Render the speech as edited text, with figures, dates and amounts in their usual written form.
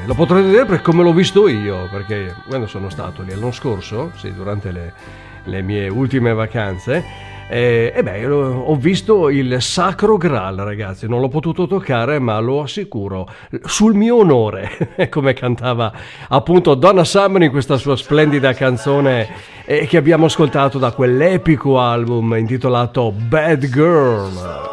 lo potrete vedere per come l'ho visto io, perché quando sono stato lì l'anno scorso, sì, durante le mie ultime vacanze, ho visto il Sacro Graal, ragazzi. Non l'ho potuto toccare, ma lo assicuro, sul mio onore, come cantava appunto Donna Summer in questa sua splendida canzone che abbiamo ascoltato da quell'epico album intitolato Bad Girl.